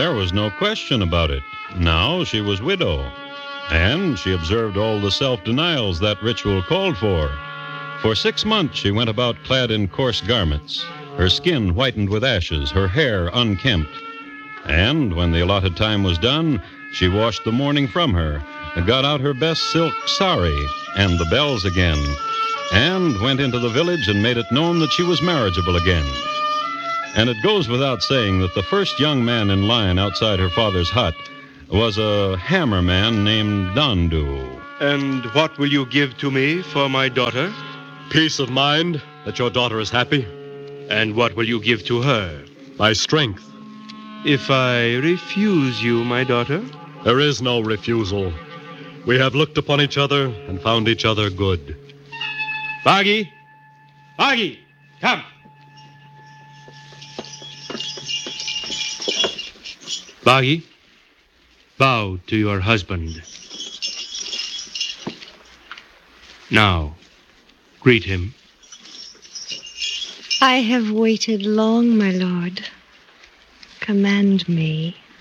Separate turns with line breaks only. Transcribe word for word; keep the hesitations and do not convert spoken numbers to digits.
There was no question about it. Now she was widow, and she observed all the self-denials that ritual called for. For six months she went about clad in coarse garments, her skin whitened with ashes, her hair unkempt. And when the allotted time was done, she washed the mourning from her, got out her best silk sari and the bells again, and went into the village and made it known that she was marriageable again. And it goes without saying that the first young man in line outside her father's hut was a hammerman named Dandu.
And what will you give to me for my daughter?
Peace of mind that your daughter is happy.
And what will you give to her?
My strength.
If I refuse you, my daughter?
There is no refusal. We have looked upon each other and found each other good.
Bagi! Bagi! Come! Bagi, bow to your husband. Now, greet him.
I have waited long, my lord. Command me.